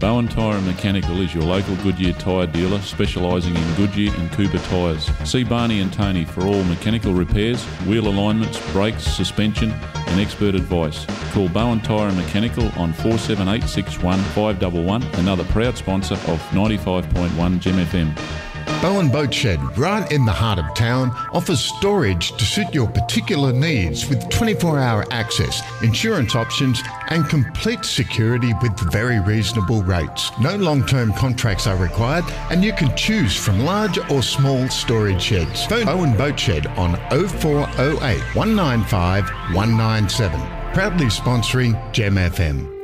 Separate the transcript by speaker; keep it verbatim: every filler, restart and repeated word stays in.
Speaker 1: Bowen Tyre and Mechanical is your local Goodyear tyre dealer specialising in Goodyear and Cooper tyres. See Barney and Tony for all mechanical repairs, wheel alignments, brakes, suspension and expert advice. Call Bowen Tyre and Mechanical on four seven eight six one five one one, another proud sponsor of ninety-five point one Gem F M.
Speaker 2: Bowen Boat Shed, right in the heart of town, offers storage to suit your particular needs with twenty-four hour access, insurance options and complete security with very reasonable rates. No long-term contracts are required and you can choose from large or small storage sheds. Phone Bowen Boat Shed on oh four oh eight, one nine five, one nine seven. Proudly sponsoring Gem F M.